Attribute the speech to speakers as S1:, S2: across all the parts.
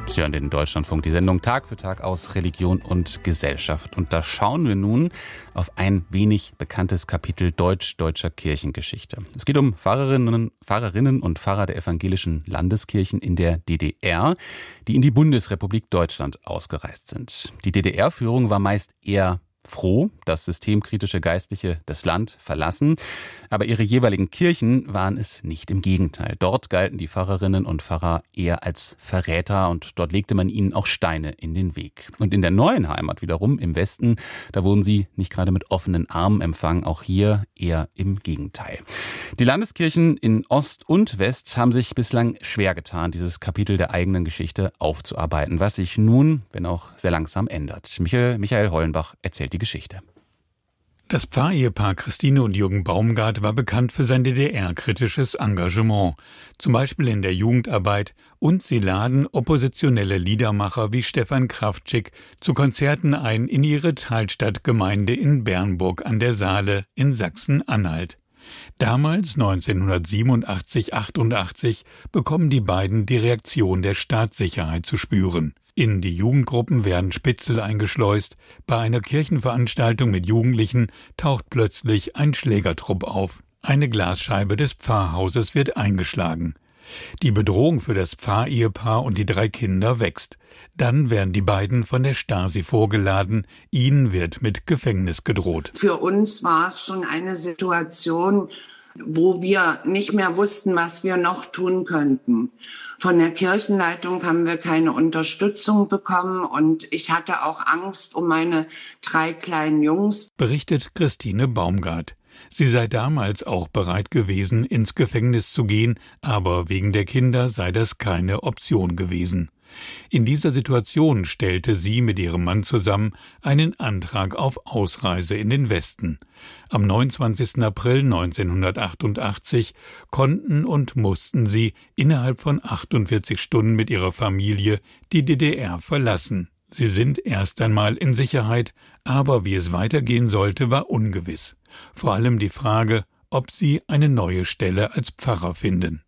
S1: Sie hören den Deutschlandfunk, die Sendung Tag für Tag aus Religion und Gesellschaft. Und da schauen wir nun auf ein wenig bekanntes Kapitel deutscher Kirchengeschichte. Es geht um Pfarrerinnen und Pfarrer der evangelischen Landeskirchen in der DDR, die in die Bundesrepublik Deutschland ausgereist sind. Die DDR-Führung war meist eher froh, dass systemkritische Geistliche das Land verlassen. Aber ihre jeweiligen Kirchen waren es nicht, im Gegenteil. Dort galten die Pfarrerinnen und Pfarrer eher als Verräter und dort legte man ihnen auch Steine in den Weg. Und in der neuen Heimat wiederum, im Westen, da wurden sie nicht gerade mit offenen Armen empfangen, auch hier eher im Gegenteil. Die Landeskirchen in Ost und West haben sich bislang schwer getan, dieses Kapitel der eigenen Geschichte aufzuarbeiten, was sich nun, wenn auch sehr langsam, ändert. Michael Hollenbach erzählt die Geschichte.
S2: Das Pfarrehepaar Christine und Jürgen Baumgart war bekannt für sein DDR-kritisches Engagement, zum Beispiel in der Jugendarbeit, und sie laden oppositionelle Liedermacher wie Stefan Kraftschick zu Konzerten ein in ihre Thalstadt-Gemeinde in Bernburg an der Saale in Sachsen-Anhalt. Damals, 1987/88, bekommen die beiden die Reaktion der Staatssicherheit zu spüren. In die Jugendgruppen werden Spitzel eingeschleust. Bei einer Kirchenveranstaltung mit Jugendlichen taucht plötzlich ein Schlägertrupp auf. Eine Glasscheibe des Pfarrhauses wird eingeschlagen. Die Bedrohung für das Pfarrehepaar und die 3 Kinder wächst. Dann werden die beiden von der Stasi vorgeladen. Ihnen wird mit Gefängnis gedroht.
S3: Für uns war es schon eine Situation, wo wir nicht mehr wussten, was wir noch tun könnten. Von der Kirchenleitung haben wir keine Unterstützung bekommen und ich hatte auch Angst um meine 3 kleinen Jungs,
S2: berichtet Christine Baumgart. Sie sei damals auch bereit gewesen, ins Gefängnis zu gehen, aber wegen der Kinder sei das keine Option gewesen. In dieser Situation stellte sie mit ihrem Mann zusammen einen Antrag auf Ausreise in den Westen. Am 29. April 1988 konnten und mussten sie innerhalb von 48 Stunden mit ihrer Familie die DDR verlassen. Sie sind erst einmal in Sicherheit, aber wie es weitergehen sollte, war ungewiss. Vor allem die Frage, ob sie eine neue Stelle als Pfarrer finden.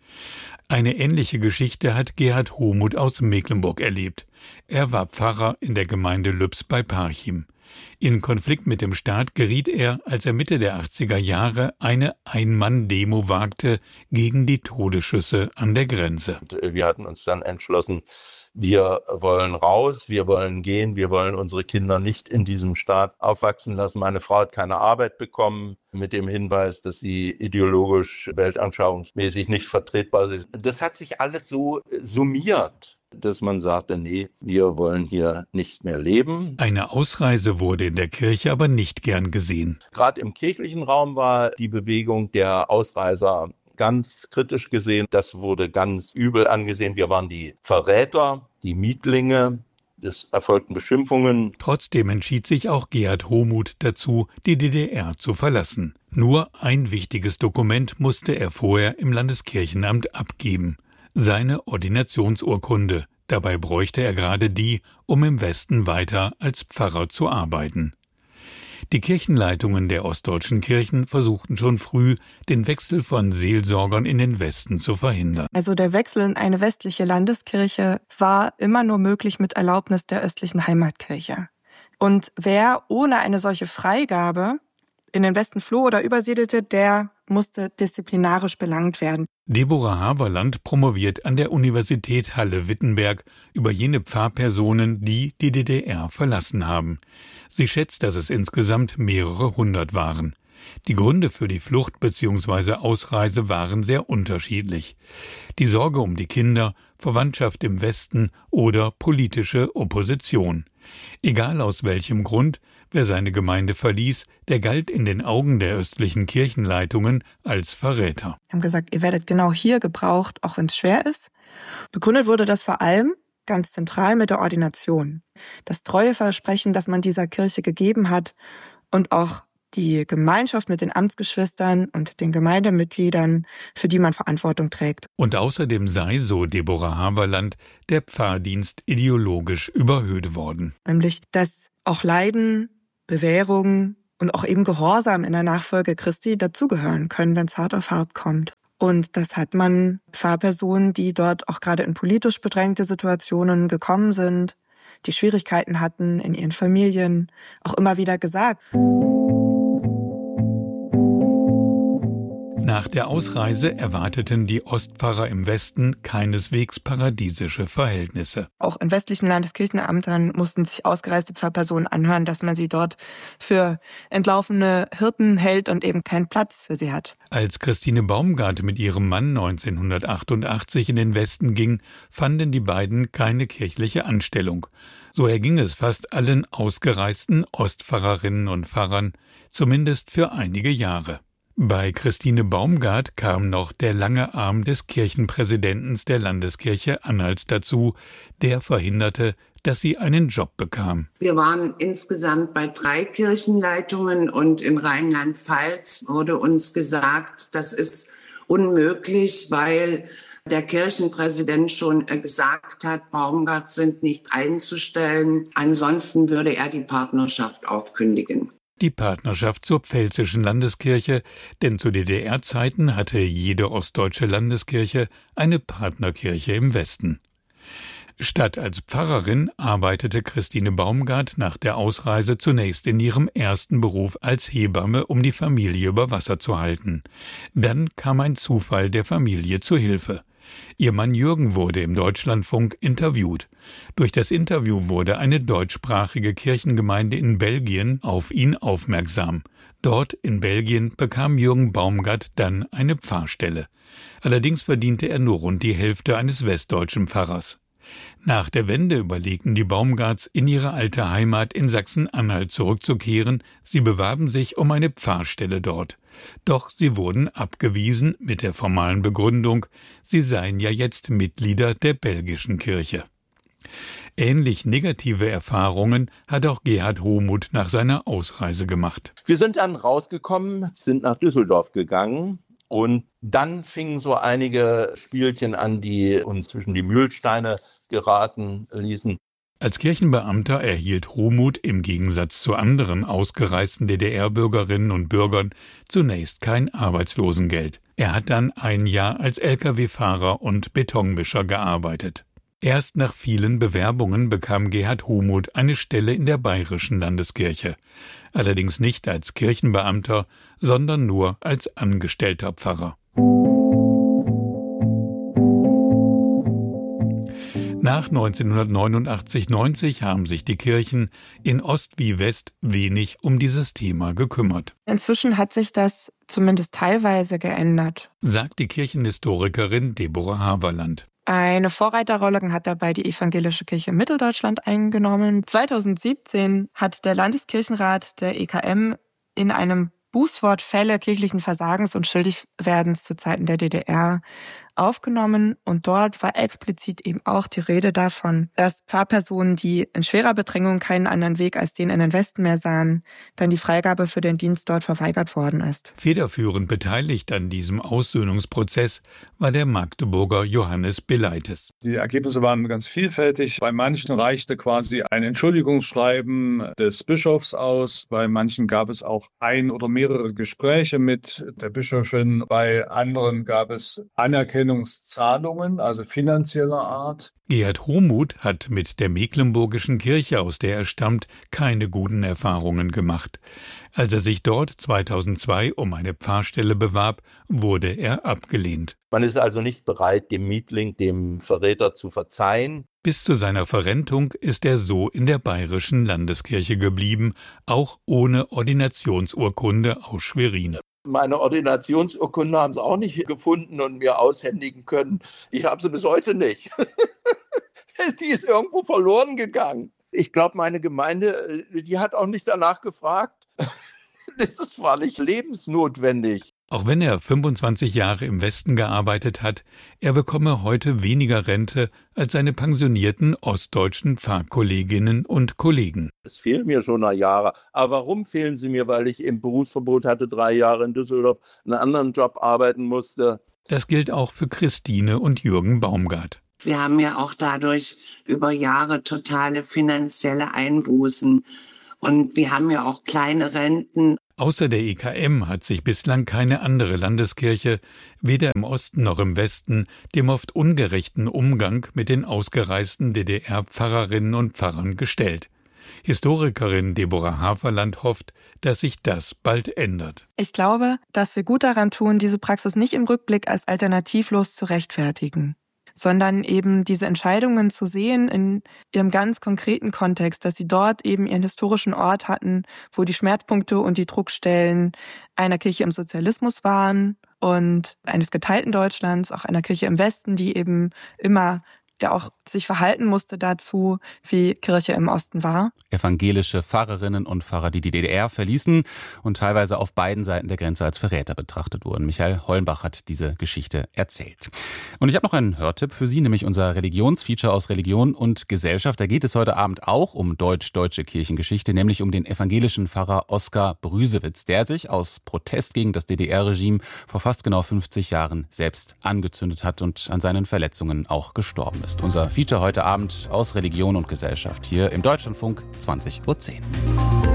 S2: Eine ähnliche Geschichte hat Gerhard Homuth aus Mecklenburg erlebt. Er war Pfarrer in der Gemeinde Lübs bei Parchim. In Konflikt mit dem Staat geriet er, als er Mitte der 80er Jahre eine Ein-Mann-Demo wagte gegen die Todesschüsse an der Grenze.
S4: Wir hatten uns dann entschlossen, wir wollen raus, wir wollen gehen, wir wollen unsere Kinder nicht in diesem Staat aufwachsen lassen. Meine Frau hat keine Arbeit bekommen mit dem Hinweis, dass sie ideologisch, weltanschauungsmäßig nicht vertretbar ist. Das hat sich alles so summiert, dass man sagte, nee, wir wollen hier nicht mehr leben.
S2: Eine Ausreise wurde in der Kirche aber nicht gern gesehen.
S4: Gerade im kirchlichen Raum war die Bewegung der Ausreiser ganz kritisch gesehen. Das wurde ganz übel angesehen. Wir waren die Verräter, die Mietlinge. Es erfolgten Beschimpfungen.
S2: Trotzdem entschied sich auch Gerhard Homuth dazu, die DDR zu verlassen. Nur ein wichtiges Dokument musste er vorher im Landeskirchenamt abgeben: seine Ordinationsurkunde. Dabei bräuchte er gerade die, um im Westen weiter als Pfarrer zu arbeiten. Die Kirchenleitungen der ostdeutschen Kirchen versuchten schon früh, den Wechsel von Seelsorgern in den Westen zu verhindern.
S5: Also der Wechsel in eine westliche Landeskirche war immer nur möglich mit Erlaubnis der östlichen Heimatkirche. Und wer ohne eine solche Freigabe in den Westen floh oder übersiedelte, der musste disziplinarisch belangt werden.
S2: Deborah Haverland promoviert an der Universität Halle-Wittenberg über jene Pfarrpersonen, die die DDR verlassen haben. Sie schätzt, dass es insgesamt mehrere 100 waren. Die Gründe für die Flucht bzw. Ausreise waren sehr unterschiedlich. Die Sorge um die Kinder, Verwandtschaft im Westen oder politische Opposition. Egal aus welchem Grund, wer seine Gemeinde verließ, der galt in den Augen der östlichen Kirchenleitungen als Verräter.
S5: Wir haben gesagt, ihr werdet genau hier gebraucht, auch wenn es schwer ist. Begründet wurde das vor allem ganz zentral mit der Ordination. Das Treueversprechen, das man dieser Kirche gegeben hat und auch die Gemeinschaft mit den Amtsgeschwistern und den Gemeindemitgliedern, für die man Verantwortung trägt.
S2: Und außerdem sei, so Deborah Haverland, der Pfarrdienst ideologisch überhöht worden.
S5: Nämlich, dass auch Leiden, Bewährung und auch eben Gehorsam in der Nachfolge Christi dazugehören können, wenn es hart auf hart kommt. Und das hat man Pfarrpersonen, die dort auch gerade in politisch bedrängte Situationen gekommen sind, die Schwierigkeiten hatten in ihren Familien, auch immer wieder gesagt.
S2: Nach der Ausreise erwarteten die Ostpfarrer im Westen keineswegs paradiesische Verhältnisse.
S5: Auch in westlichen Landeskirchenämtern mussten sich ausgereiste Pfarrpersonen anhören, dass man sie dort für entlaufene Hirten hält und eben keinen Platz für sie hat.
S2: Als Christine Baumgart mit ihrem Mann 1988 in den Westen ging, fanden die beiden keine kirchliche Anstellung. So erging es fast allen ausgereisten Ostpfarrerinnen und Pfarrern, zumindest für einige Jahre. Bei Christine Baumgart kam noch der lange Arm des Kirchenpräsidenten der Landeskirche Anhalts dazu, der verhinderte, dass sie einen Job bekam.
S3: Wir waren insgesamt bei 3 Kirchenleitungen und in Rheinland-Pfalz wurde uns gesagt, das ist unmöglich, weil der Kirchenpräsident schon gesagt hat, Baumgart sind nicht einzustellen. Ansonsten würde er die Partnerschaft aufkündigen.
S2: Die Partnerschaft zur Pfälzischen Landeskirche, denn zu DDR-Zeiten hatte jede ostdeutsche Landeskirche eine Partnerkirche im Westen. Statt als Pfarrerin arbeitete Christine Baumgart nach der Ausreise zunächst in ihrem ersten Beruf als Hebamme, um die Familie über Wasser zu halten. Dann kam ein Zufall der Familie zu Hilfe. Ihr Mann Jürgen wurde im Deutschlandfunk interviewt. Durch das Interview wurde eine deutschsprachige Kirchengemeinde in Belgien auf ihn aufmerksam. Dort in Belgien bekam Jürgen Baumgart dann eine Pfarrstelle. Allerdings verdiente er nur rund die Hälfte eines westdeutschen Pfarrers. Nach der Wende überlegten die Baumgarts, in ihre alte Heimat in Sachsen-Anhalt zurückzukehren. Sie bewarben sich um eine Pfarrstelle dort. Doch sie wurden abgewiesen mit der formalen Begründung, sie seien ja jetzt Mitglieder der belgischen Kirche. Ähnlich negative Erfahrungen hat auch Gerhard Homuth nach seiner Ausreise gemacht.
S4: Wir sind dann rausgekommen, sind nach Düsseldorf gegangen. Und dann fingen so einige Spielchen an, die uns zwischen die Mühlsteine geraten ließen.
S2: Als Kirchenbeamter erhielt Homuth im Gegensatz zu anderen ausgereisten DDR-Bürgerinnen und Bürgern zunächst kein Arbeitslosengeld. Er hat dann ein Jahr als Lkw-Fahrer und Betonmischer gearbeitet. Erst nach vielen Bewerbungen bekam Gerhard Homuth eine Stelle in der Bayerischen Landeskirche. Allerdings nicht als Kirchenbeamter, sondern nur als angestellter Pfarrer. Nach 1989/90 haben sich die Kirchen in Ost wie West wenig um dieses Thema gekümmert.
S5: Inzwischen hat sich das zumindest teilweise geändert,
S2: sagt die Kirchenhistorikerin Deborah Haverland.
S5: Eine Vorreiterrolle hat dabei die Evangelische Kirche Mitteldeutschland eingenommen. 2017 hat der Landeskirchenrat der EKM in einem Bußwort Fälle kirchlichen Versagens und Schuldigwerdens zu Zeiten der DDR aufgenommen und dort war explizit eben auch die Rede davon, dass Pfarrpersonen, die in schwerer Bedrängung keinen anderen Weg als den in den Westen mehr sahen, dann die Freigabe für den Dienst dort verweigert worden ist.
S2: Federführend beteiligt an diesem Aussöhnungsprozess war der Magdeburger Johannes Beleites.
S6: Die Ergebnisse waren ganz vielfältig. Bei manchen reichte quasi ein Entschuldigungsschreiben des Bischofs aus. Bei manchen gab es auch ein oder mehrere Gespräche mit der Bischöfin. Bei anderen gab es Anerkennungszahlungen, also finanzieller Art.
S2: Gerhard Homuth hat mit der Mecklenburgischen Kirche, aus der er stammt, keine guten Erfahrungen gemacht. Als er sich dort 2002 um eine Pfarrstelle bewarb, wurde er abgelehnt.
S4: Man ist also nicht bereit, dem Mietling, dem Verräter zu verzeihen.
S2: Bis zu seiner Verrentung ist er so in der Bayerischen Landeskirche geblieben, auch ohne Ordinationsurkunde aus Schwerin.
S4: Meine Ordinationsurkunde haben sie auch nicht gefunden und mir aushändigen können. Ich habe sie bis heute nicht. Die ist irgendwo verloren gegangen. Ich glaube, meine Gemeinde, die hat auch nicht danach gefragt. Das war nicht lebensnotwendig.
S2: Auch wenn er 25 Jahre im Westen gearbeitet hat, er bekomme heute weniger Rente als seine pensionierten ostdeutschen Pfarrkolleginnen und Kollegen.
S4: Es fehlen mir schon noch Jahre. Aber warum fehlen sie mir? Weil ich im Berufsverbot hatte, 3 Jahre in Düsseldorf, einen anderen Job arbeiten musste.
S2: Das gilt auch für Christine und Jürgen Baumgart.
S3: Wir haben ja auch dadurch über Jahre totale finanzielle Einbußen. Und wir haben ja auch kleine Renten.
S2: Außer der EKM hat sich bislang keine andere Landeskirche, weder im Osten noch im Westen, dem oft ungerechten Umgang mit den ausgereisten DDR-Pfarrerinnen und Pfarrern gestellt. Historikerin Deborah Haferland hofft, dass sich das bald ändert.
S5: Ich glaube, dass wir gut daran tun, diese Praxis nicht im Rückblick als alternativlos zu rechtfertigen, sondern eben diese Entscheidungen zu sehen in ihrem ganz konkreten Kontext, dass sie dort eben ihren historischen Ort hatten, wo die Schmerzpunkte und die Druckstellen einer Kirche im Sozialismus waren und eines geteilten Deutschlands, auch einer Kirche im Westen, die eben immer ja auch sich verhalten musste dazu, wie Kirche im Osten war.
S1: Evangelische Pfarrerinnen und Pfarrer, die die DDR verließen und teilweise auf beiden Seiten der Grenze als Verräter betrachtet wurden. Michael Hollenbach hat diese Geschichte erzählt. Und ich habe noch einen Hörtipp für Sie, nämlich unser Religionsfeature aus Religion und Gesellschaft. Da geht es heute Abend auch um deutsche Kirchengeschichte, nämlich um den evangelischen Pfarrer Oskar Brüsewitz, der sich aus Protest gegen das DDR-Regime vor fast genau 50 Jahren selbst angezündet hat und an seinen Verletzungen auch gestorben ist. Unser Feature heute Abend aus Religion und Gesellschaft hier im Deutschlandfunk 20:10 Uhr.